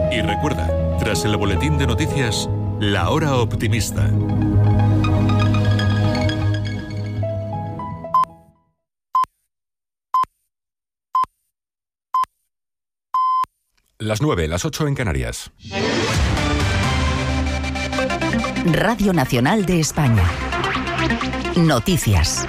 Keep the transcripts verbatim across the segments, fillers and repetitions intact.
Y recuerda, tras el boletín de noticias, La Hora Optimista. Las nueve, las ocho en Canarias. Radio Nacional de España. Noticias.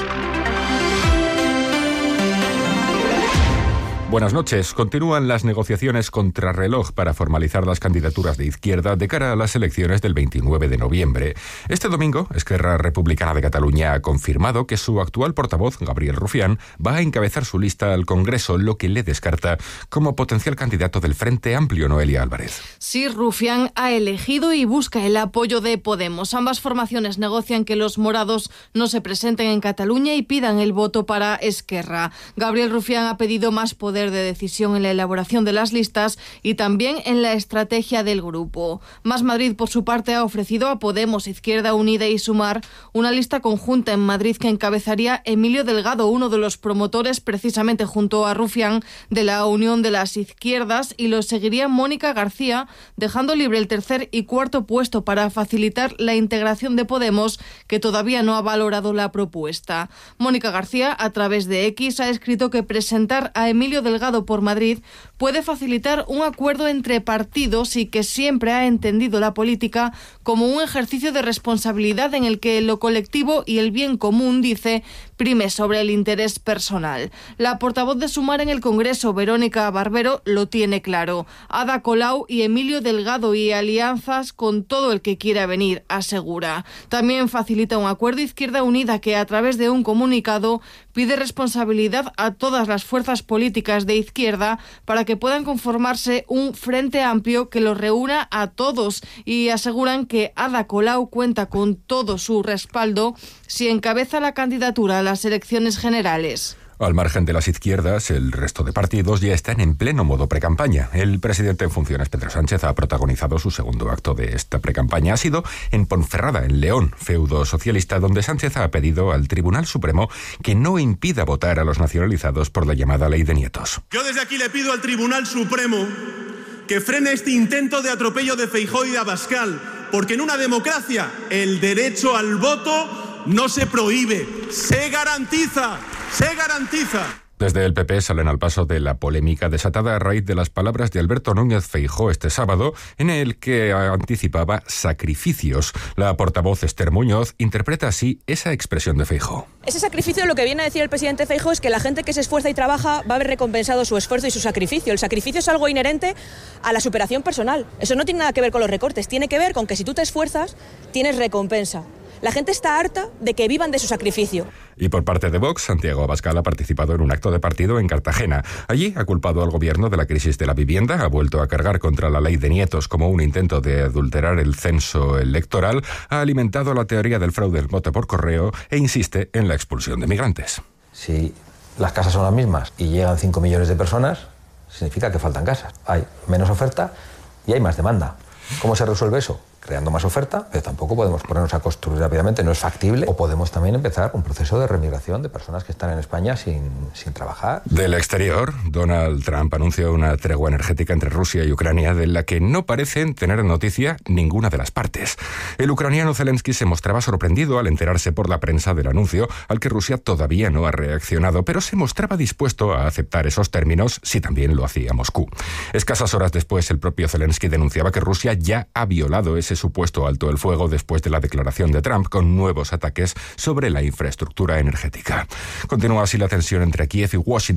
Buenas noches. Continúan las negociaciones contrarreloj para formalizar las candidaturas de izquierda de cara a las elecciones del veintinueve de noviembre. Este domingo, Esquerra Republicana de Cataluña ha confirmado que su actual portavoz, Gabriel Rufián, va a encabezar su lista al Congreso, lo que le descarta como potencial candidato del Frente Amplio. Noelia Álvarez. Sí, Rufián ha elegido y busca el apoyo de Podemos. Ambas formaciones negocian que los morados no se presenten en Cataluña y pidan el voto para Esquerra. Gabriel Rufián ha pedido más poder de decisión en la elaboración de las listas y también en la estrategia del grupo. Más Madrid, por su parte, ha ofrecido a Podemos, Izquierda Unida y Sumar una lista conjunta en Madrid que encabezaría Emilio Delgado, uno de los promotores, precisamente junto a Rufián, de la Unión de las Izquierdas, y lo seguiría Mónica García, dejando libre el tercer y cuarto puesto para facilitar la integración de Podemos, que todavía no ha valorado la propuesta. Mónica García, a través de X, ha escrito que presentar a Emilio Delgado por Madrid puede facilitar un acuerdo entre partidos y que siempre ha entendido la política como un ejercicio de responsabilidad en el que lo colectivo y el bien común, dice, prime sobre el interés personal. La portavoz de Sumar en el Congreso, Verónica Barbero, lo tiene claro. Ada Colau y Emilio Delgado y alianzas con todo el que quiera venir, asegura. También facilita un acuerdo Izquierda Unida que, a través de un comunicado, pide responsabilidad a todas las fuerzas políticas de izquierda para que puedan conformarse un frente amplio que los reúna a todos, y aseguran que Ada Colau cuenta con todo su respaldo si encabeza la candidatura a las elecciones generales. Al margen de las izquierdas, el resto de partidos ya están en pleno modo precampaña. El presidente en funciones, Pedro Sánchez, ha protagonizado su segundo acto de esta precampaña. Ha sido en Ponferrada, en León, feudo socialista, donde Sánchez ha pedido al Tribunal Supremo que no impida votar a los nacionalizados por la llamada Ley de Nietos. Yo desde aquí le pido al Tribunal Supremo que frene este intento de atropello de Feijóo y de Abascal, porque en una democracia el derecho al voto no se prohíbe, se garantiza. ¡Se garantiza! Desde el P P salen al paso de la polémica desatada a raíz de las palabras de Alberto Núñez Feijóo este sábado, en el que anticipaba sacrificios. La portavoz Esther Muñoz interpreta así esa expresión de Feijóo. Ese sacrificio, lo que viene a decir el presidente Feijóo, es que la gente que se esfuerza y trabaja va a ver recompensado su esfuerzo y su sacrificio. El sacrificio es algo inherente a la superación personal. Eso no tiene nada que ver con los recortes, tiene que ver con que si tú te esfuerzas, tienes recompensa. La gente está harta de que vivan de su sacrificio. Y por parte de Vox, Santiago Abascal ha participado en un acto de partido en Cartagena. Allí ha culpado al gobierno de la crisis de la vivienda, ha vuelto a cargar contra la Ley de Nietos como un intento de adulterar el censo electoral, ha alimentado la teoría del fraude del voto por correo e insiste en la expulsión de migrantes. Si las casas son las mismas y llegan cinco millones de personas, significa que faltan casas. Hay menos oferta y hay más demanda. ¿Cómo se resuelve eso? Creando más oferta, pero tampoco podemos ponernos a construir rápidamente, no es factible. O podemos también empezar un proceso de remigración de personas que están en España sin, sin trabajar. Del exterior, Donald Trump anuncia una tregua energética entre Rusia y Ucrania de la que no parecen tener noticia ninguna de las partes. El ucraniano Zelensky se mostraba sorprendido al enterarse por la prensa del anuncio, al que Rusia todavía no ha reaccionado, pero se mostraba dispuesto a aceptar esos términos si también lo hacía Moscú. Escasas horas después, el propio Zelensky denunciaba que Rusia ya ha violado ese supuesto alto el fuego después de la declaración de Trump, con nuevos ataques sobre la infraestructura energética. Continúa así la tensión entre Kiev y Washington.